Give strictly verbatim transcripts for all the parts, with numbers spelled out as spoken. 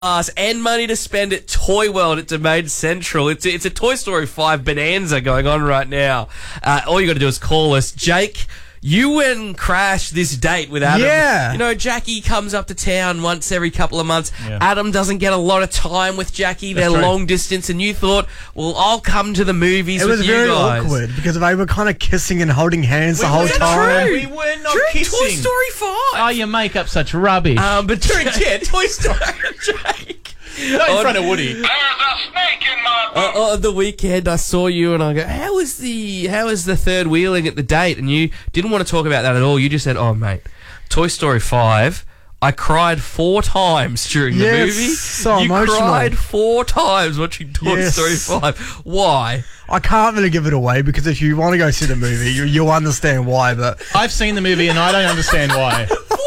and money to spend at Toy World at Domain Central. It's a, it's a Toy Story five bonanza going on right now. Uh, all you got to do is call us. Jake, you went and crashed this date with Adam. Yeah. You know, Jackie comes up to town once every couple of months. Yeah. Adam doesn't get a lot of time with Jackie. They're That's true. long distance, and you thought, well, I'll come to the movies It with was you very guys. awkward because they were kind of kissing and holding hands the whole weren't time. true. We were not During kissing. Toy Story five. Oh, you make up such rubbish. Um, but during yeah, Toy Story. Jake. Not in On- front of Woody. There's a snake in my boot. Uh, on the weekend, I saw you and I go, how was the how was the third wheeling at the date? And you didn't want to talk about that at all. You just said, oh, mate, Toy Story five, I cried four times during the Yes, movie. so you emotional. cried four times watching Toy Yes. Story five. Why? I can't really give it away because if you want to go see the movie, you, you'll understand why. But I've seen the movie and I don't understand why.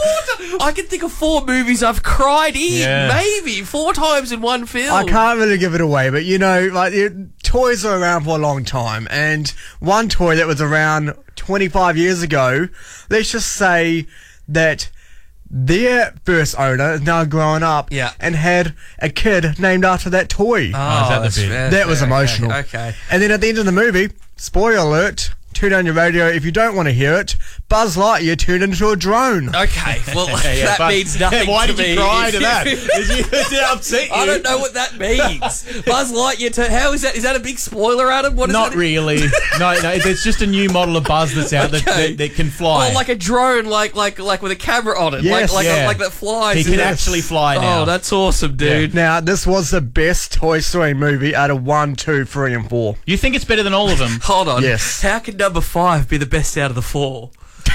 I can think of four movies I've cried in, Yeah. maybe, four times in one film. I can't really give it away. But you know, like it, toys are around for a long time, and one toy that was around twenty-five years ago, let's just say that their first owner is now grown up Yeah. and had a kid named after that toy. Oh, is that the that's bit? fair, That was fair. emotional. Okay. okay. And then at the end of the movie, spoiler alert, turn on your radio if you don't want to hear it. Buzz Lightyear turned into a drone. Okay, well, Yeah, yeah, that but- means nothing Yeah, why to did you me. cry to that? Did, you, did it upset you? I don't know what that means. Buzz Lightyear. To, how is that? Is that a big spoiler, Adam? What is Not that? really. No, no. There's just a new model of Buzz that's out that, Okay. that, that can fly. Oh, like a drone, like like like with a camera on it, Yes. like like, Yeah. like that flies. he can Yes. actually fly now. Oh, that's awesome, dude. Now, this was the best Toy Story movie out of one, two, three, and four. You think it's better than all of them? Hold on. Yes. How can number five be the best out of the four?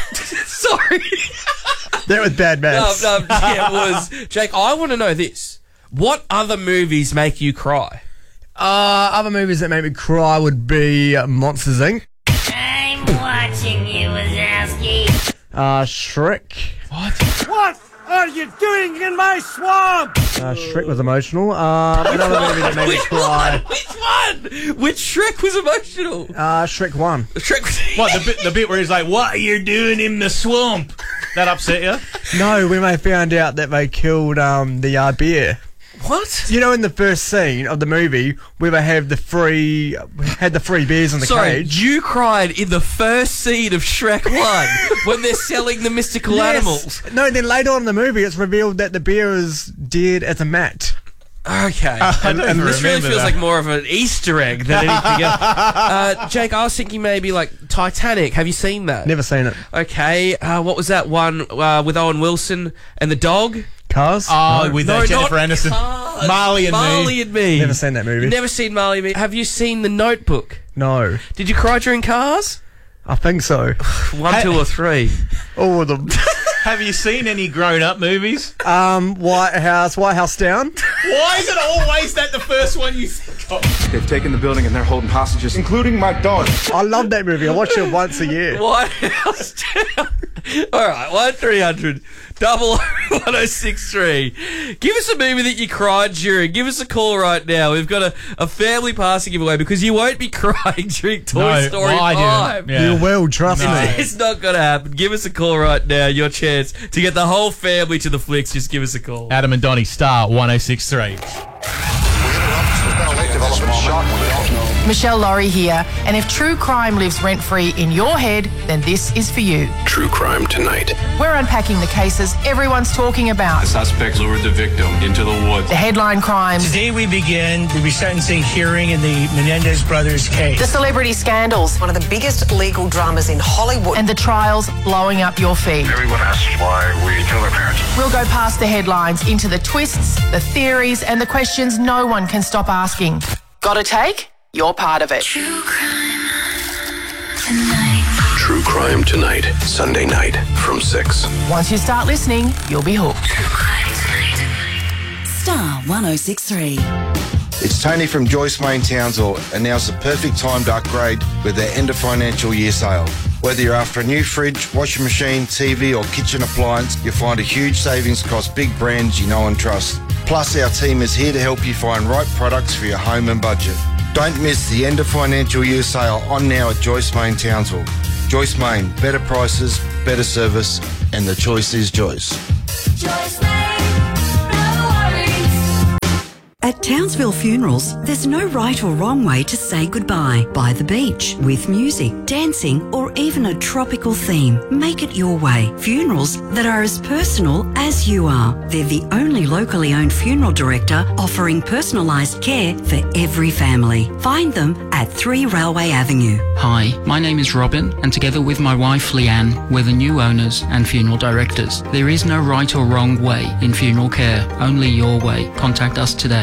Sorry. That was bad no, maths. no, yeah, it was. Jake, I want to know this. What other movies make you cry? Uh, other movies that made me cry would be uh, Monsters, Incorporated. I'm watching you, Wazowski. Uh, Shrek. What? What are you doing in my swamp? Uh, Shrek was emotional. Um, another movie that made me Which cry. one? Which one? Which Shrek was emotional? Uh, Shrek one. Shrek was... What, the bit, the bit where he's like, what are you doing in the swamp? That upset you? No, when they found out that they killed um, the uh, bear. What? You know, in the first scene of the movie, where they have the free, had the free bears in the Sorry, cage. you cried in the first scene of Shrek one when they're selling the mystical Yes. animals. No, then later on in the movie, it's revealed that the bear is dead as a mat. Okay. I don't and even this really remember feels that. like more of an Easter egg than anything else. Uh, Jake, I was thinking maybe like Titanic. Have you seen that? Never seen it. Okay. Uh, what was that one uh, with Owen Wilson and the dog? Cars? Oh, No. with No, uh, Jennifer not Aniston. Cars. Marley and Marley me. and me. Never seen that movie. You've never seen Marley and me. Have you seen The Notebook? No. Did you cry during Cars? I think so. One, Hey- two, or three? All of them. Have you seen any grown-up movies? um, White House, White House Down. Why is it always that the first one you think of? They've taken the building and they're holding hostages, including my daughter. I love that movie. I watch it once a year. White House Down. All right, one three hundred double one oh six three. Give us a movie that you cried during. Give us a call right now. We've got a, a family pass to give away because you won't be crying during Toy No, Story well, I five. didn't. Yeah. You will, trust No. me. It's not going to happen. Give us a call right now. Your chance to get the whole family to the flicks. Just give us a call. Adam and Donnie, star one oh six three. Michelle Laurie here, and if true crime lives rent-free in your head, then this is for you. True Crime Tonight. We're unpacking the cases everyone's talking about. Suspects lured the victim into the woods. The headline crimes, Today we begin the resentencing hearing in the Menendez brothers case. the celebrity scandals, One of the biggest legal dramas in Hollywood. and the trials blowing up your feed. Everyone asks why we kill our parents. We'll go past the headlines into the twists, the theories, and the questions no one can stop asking. Got a take? You're part of it. True crime tonight. True Crime Tonight. Sunday night from six. Once you start listening, you'll be hooked. True crime tonight. Star one oh six three. It's Tony from Joyce Main Townsville, and now's the perfect time to upgrade with their end of financial year sale. Whether you're after a new fridge, washing machine, T V or kitchen appliance, you'll find a huge savings across big brands you know and trust. Plus, our team is here to help you find right products for your home and budget. Don't miss the end of financial year sale on now at Joyce Main Townsville. Joyce Main, better prices, better service, and the choice is Joyce. Joyce Main, no worries. At Townsville Funerals, there's no right or wrong way to say goodbye. By the beach, with music, dancing, or even a tropical theme. Make it your way. Funerals that are as personal as you are. They're the only locally owned funeral director offering personalised care for every family. Find them at three Railway Avenue. Hi, my name is Robin, and together with my wife Leanne, we're the new owners and funeral directors. There is no right or wrong way in funeral care, only your way. Contact us today.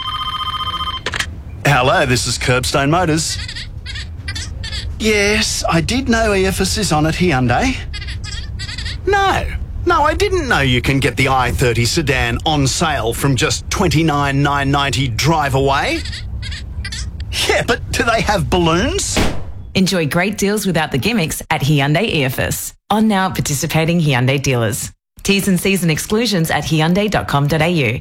Hello, this is Curbstone Motors. Yes, I did know E F S is on at Hyundai. No, no, I didn't know you can get the i thirty sedan on sale from just twenty-nine thousand nine hundred ninety drive away. Yeah, but do they have balloons? Enjoy great deals without the gimmicks at Hyundai E F S. On now participating Hyundai dealers. T's and C's and exclusions at hyundai dot com dot a u.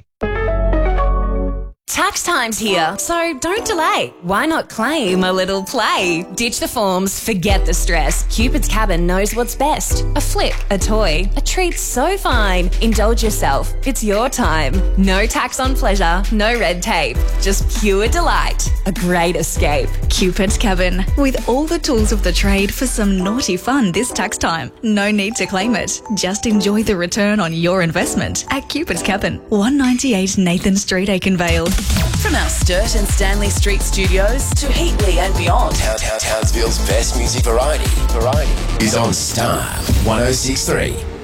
Tax time's here, so don't delay. Why not claim a little play? Ditch the forms, forget the stress. Cupid's Cabin knows what's best. A flip, a toy, a treat so fine. Indulge yourself. It's your time. No tax on pleasure, no red tape. Just pure delight. A great escape. Cupid's Cabin, with all the tools of the trade for some naughty fun this tax time. No need to claim it. Just enjoy the return on your investment at Cupid's Cabin, one ninety-eight Nathan Street, Aikenvale. From our Sturt and Stanley Street studios to Heatley and beyond. Town, Town, Townsville's best music variety, variety is on Star one oh six point three.